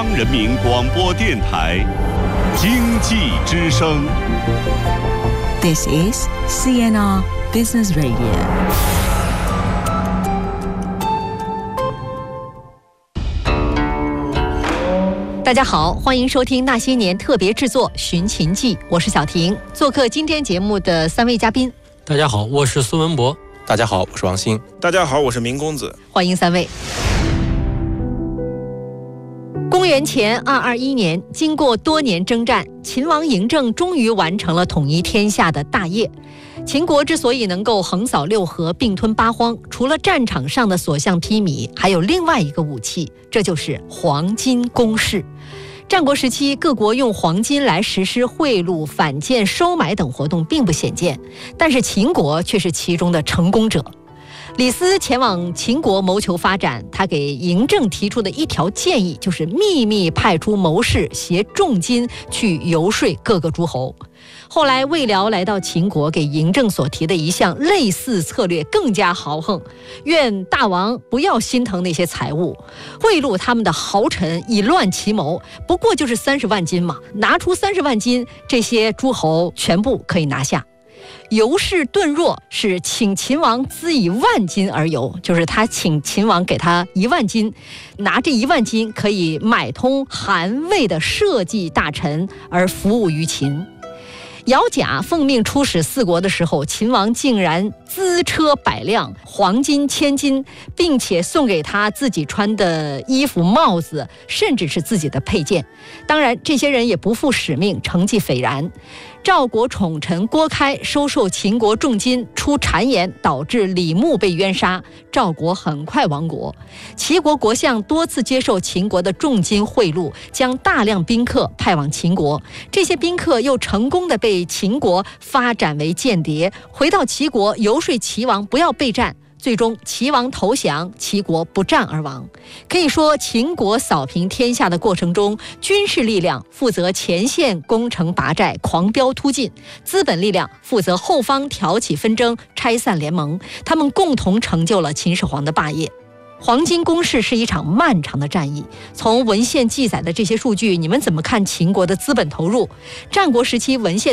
央人民广播电台经济之声。 This is CNR Business Radio。 大家好，欢迎收听那些年特别制作《寻秦记》，我是小婷。做客今天节目的3位嘉宾。 大家好，我是苏文博。 大家好，我是王鑫。 大家好，我是明公子。 欢迎3位。公元前221年，经过多年征战，秦王嬴政终于完成了统一天下的大业。秦国之所以能够横扫6合，并吞8荒，除了战场上的所向披靡，还有另外一个武器，这就是黄金攻势。战国时期，各国用黄金来实施贿赂、反间、收买等活动并不鲜见，但是秦国却是其中的成功者。李斯前往秦国谋求发展，他给嬴政提出的一条建议就是秘密派出谋士携重金去游说各个诸侯。后来魏辽来到秦国，给嬴政所提的一项类似策略更加豪横，愿大王不要心疼那些财物，贿赂他们的豪臣以乱其谋，不过就是30万金嘛，拿出30万金，这些诸侯全部可以拿下。游士顿弱是请秦王资以10000金而游，就是他请秦王给他1万金，拿这1万金可以买通韩魏的社稷大臣而服务于秦。姚贾奉命出使4国的时候，秦王竟然资车100辆，黄金1000斤，并且送给他自己穿的衣服、帽子，甚至是自己的佩剑。当然，这些人也不负使命，成绩斐然。赵国宠臣郭开收受秦国重金，出谗言，导致李牧被冤杀，赵国很快亡国。齐国国相多次接受秦国的重金贿赂，将大量宾客派往秦国，这些宾客又成功的被秦国发展为间谍，回到齐国游说齐王不要备战，最终齐王投降，齐国不战而亡。可以说，秦国扫平天下的过程中，军事力量负责前线攻城拔寨、狂飙突进，资本力量负责后方挑起纷争、拆散联盟，他们共同成就了秦始皇的霸业。黄金攻势是一场漫长的战役，从文献记载的这些数据，你们怎么看秦国的资本投入？战国时期文献